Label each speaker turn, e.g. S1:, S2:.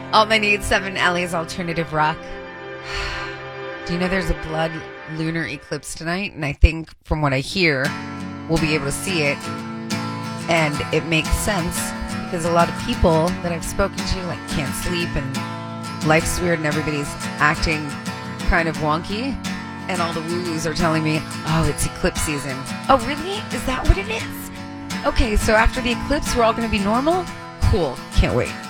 S1: Alt 98.7 Alley's Alternative Rock. Do you know there's a blood lunar eclipse tonight? And I think from what I hear, we'll be able to see it. And it makes sense because a lot of people that I've spoken to like can't sleep and life's weird and everybody's acting kind of wonky. And all the woo-woos are telling me, oh, it's eclipse season. Oh, really? Is that what it is? Okay, so after the eclipse, we're all going to be normal? Cool. Can't wait.